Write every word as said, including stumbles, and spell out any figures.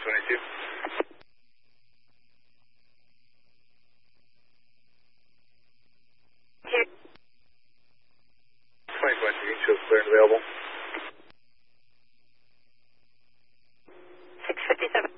twenty-two. twenty twenty-two, shows clear and available. six fifty-seven.